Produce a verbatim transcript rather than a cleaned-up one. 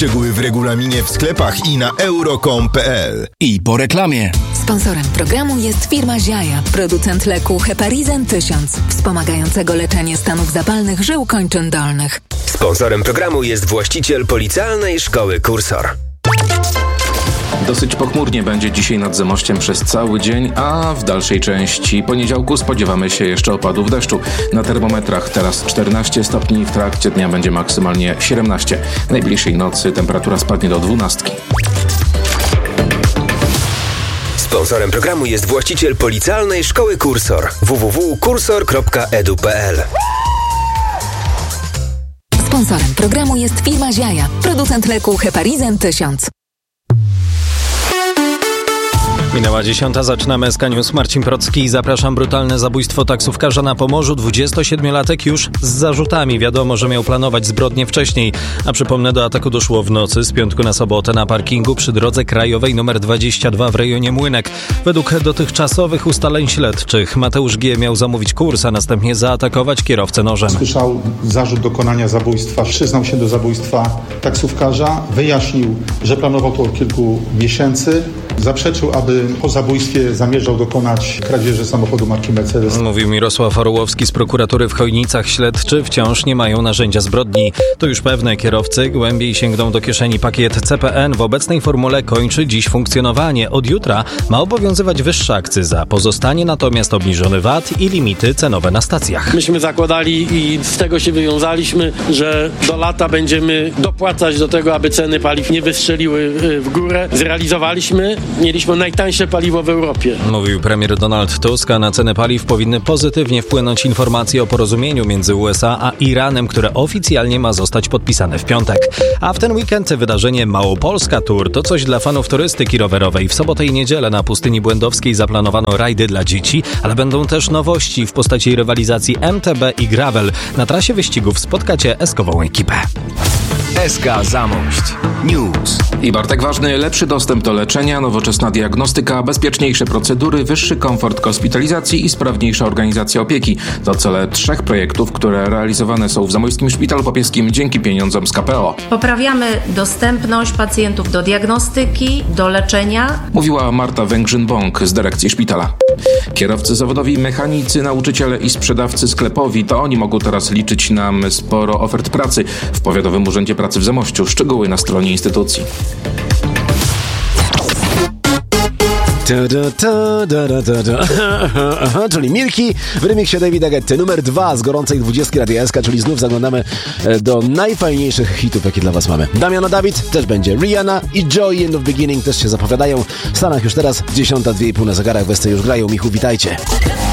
Szczegóły w regulaminie w sklepach i na euro kropka com kropka p l. I po reklamie. Sponsorem programu jest firma Ziaja, producent leku Heparizan tysiąc, wspomagającego leczenie stanów zapalnych żył kończyn dolnych. Sponsorem programu jest właściciel Policealnej Szkoły Kursor. Dosyć pochmurnie będzie dzisiaj nad Zamościem przez cały dzień, a w dalszej części poniedziałku spodziewamy się jeszcze opadów deszczu. Na termometrach teraz czternaście stopni, w trakcie dnia będzie maksymalnie siedemnaście. Najbliższej nocy temperatura spadnie do dwunastki. Sponsorem programu jest właściciel Policealnej Szkoły Kursor. w w w kropka kursor kropka e d u kropka p l. Sponsorem programu jest firma Ziaja, producent leku Heparizan tysiąc. Minęła dziesiąta, zaczynamy S K News. Marcin Procki, zapraszam. Brutalne zabójstwo taksówkarza na Pomorzu. dwudziestosiedmiolatek już z zarzutami. Wiadomo, że miał planować zbrodnię wcześniej. A przypomnę, do ataku doszło w nocy z piątku na sobotę na parkingu przy drodze krajowej nr dwadzieścia dwa w rejonie Młynek. Według dotychczasowych ustaleń śledczych Mateusz G. miał zamówić kurs, a następnie zaatakować kierowcę nożem. Słyszał zarzut dokonania zabójstwa. Przyznał się do zabójstwa taksówkarza. Wyjaśnił, że planował to od kilku miesięcy. Zaprzeczył, aby po zabójstwie zamierzał dokonać kradzieży samochodu marki Mercedes. Mówił Mirosław Orłowski z prokuratury w Chojnicach. Śledczy wciąż nie mają narzędzia zbrodni. To już pewne, kierowcy głębiej sięgną do kieszeni. Pakiet C P N w obecnej formule kończy dziś funkcjonowanie. Od jutra ma obowiązywać wyższa akcyza. Pozostanie natomiast obniżony V A T i limity cenowe na stacjach. Myśmy zakładali i z tego się wywiązaliśmy, że do lata będziemy dopłacać do tego, aby ceny paliw nie wystrzeliły w górę. Zrealizowaliśmy. Mieliśmy najtańsze paliwo w Europie. Mówił premier Donald Tusk, a na ceny paliw powinny pozytywnie wpłynąć informacje o porozumieniu między U S A a Iranem, które oficjalnie ma zostać podpisane w piątek. A w ten weekend wydarzenie Małopolska Tour to coś dla fanów turystyki rowerowej. W sobotę i niedzielę na Pustyni Błędowskiej zaplanowano rajdy dla dzieci, ale będą też nowości w postaci rywalizacji M T B i gravel. Na trasie wyścigów spotkacie eskową ekipę. S K Zamość News. I Bartek Ważny, lepszy dostęp do leczenia, nowoczesna diagnostyka, bezpieczniejsze procedury, wyższy komfort hospitalizacji i sprawniejsza organizacja opieki. To cele trzech projektów, które realizowane są w Zamojskim Szpitalu Papieskim dzięki pieniądzom z K P O. Poprawiamy dostępność pacjentów do diagnostyki, do leczenia. Mówiła Marta Węgrzyn-Bąk z dyrekcji szpitala. Kierowcy zawodowi, mechanicy, nauczyciele i sprzedawcy sklepowi, to oni mogą teraz liczyć na sporo ofert pracy w Powiatowym Urzędzie Pracy w Zamościu. Szczegóły na stronie instytucji. Ta, ta, ta, ta, ta, ta. Czyli Milki w remiksie Davida Guetty. Numer dwa z gorącej dwudziestki Radia S K, czyli znów zaglądamy do najfajniejszych hitów, jakie dla was mamy. Damiano Dawid też będzie. Rihanna i Joy End of Beginning też się zapowiadają. W Stanach już teraz dziesiąta, dwie i pół na zegarach. Westy już grają. Michu, witajcie.